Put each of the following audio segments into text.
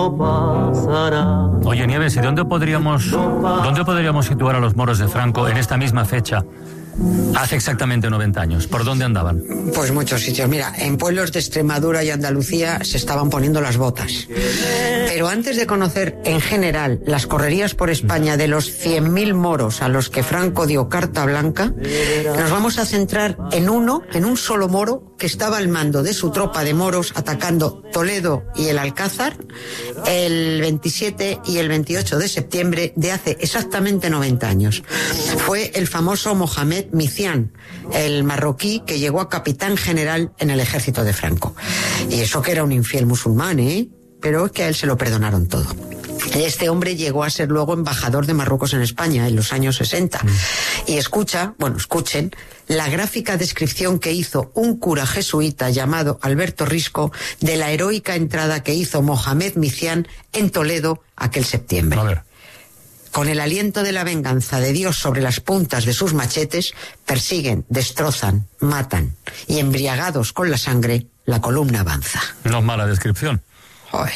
Oye, Nieves, ¿y dónde podríamos situar a los moros de Franco en esta misma fecha? Hace exactamente 90 años. ¿Por dónde andaban? Pues muchos sitios. Mira, en pueblos de Extremadura y Andalucía se estaban poniendo las botas. Pero antes de conocer en general las correrías por España de los 100.000 moros a los que Franco dio carta blanca, nos vamos a centrar en un solo moro que estaba al mando de su tropa de moros atacando Toledo y el Alcázar el 27 y el 28 de septiembre de hace exactamente 90 años. Fue el famoso Mohamed Micián, el marroquí que llegó a capitán general en el ejército de Franco. Y eso que era un infiel musulmán, pero es que a él se lo perdonaron todo. Este hombre llegó a ser luego embajador de Marruecos en España en los años 60. Y escuchen la gráfica descripción que hizo un cura jesuita llamado Alberto Risco de la heroica entrada que hizo Mohamed Micián en Toledo aquel septiembre. A ver. Con el aliento de la venganza de Dios sobre las puntas de sus machetes, persiguen, destrozan, matan, y embriagados con la sangre, la columna avanza. No es mala descripción. Joder.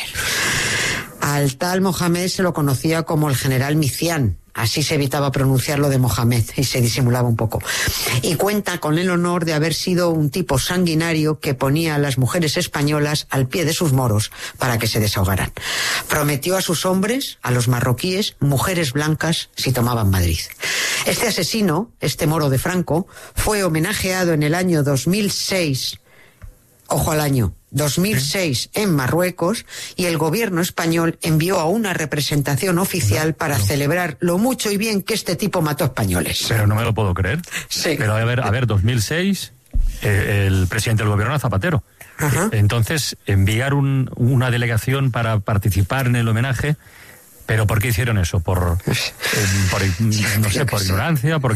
Al tal Mohamed se lo conocía como el general Micián. Así se evitaba pronunciarlo de Mohamed y se disimulaba un poco. Y cuenta con el honor de haber sido un tipo sanguinario que ponía a las mujeres españolas al pie de sus moros para que se desahogaran. Prometió a sus hombres, a los marroquíes, mujeres blancas si tomaban Madrid. Este asesino, este moro de Franco, fue homenajeado en el año 2006, ojo al año, 2006 en Marruecos, y el gobierno español envió a una representación oficial para celebrar lo mucho y bien que este tipo mató españoles. Pero no me lo puedo creer. Sí. Pero a ver, 2006, el presidente del gobierno era Zapatero. Ajá. Entonces, enviar una delegación para participar en el homenaje, ¿pero por qué hicieron eso? ¿Por ignorancia?